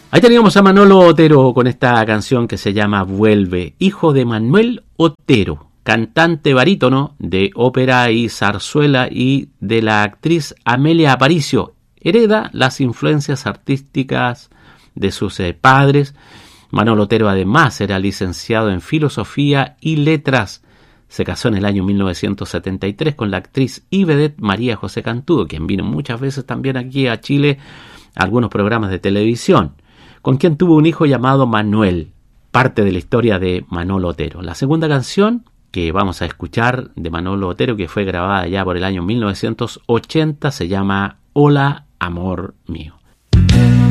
Ahí teníamos a Manolo Otero con esta canción que se llama Vuelve, hijo de Manuel Otero, cantante barítono de ópera y zarzuela y de la actriz Amelia Aparicio. Hereda las influencias artísticas de sus padres. Manolo Otero además era licenciado en Filosofía y Letras. Se casó en el año 1973 con la actriz y vedette María José Cantudo, quien vino muchas veces también aquí a Chile a algunos programas de televisión, con quien tuvo un hijo llamado Manuel, parte de la historia de Manolo Otero. La segunda canción que vamos a escuchar de Manolo Otero, que fue grabada ya por el año 1980, se llama Hola, amor mío.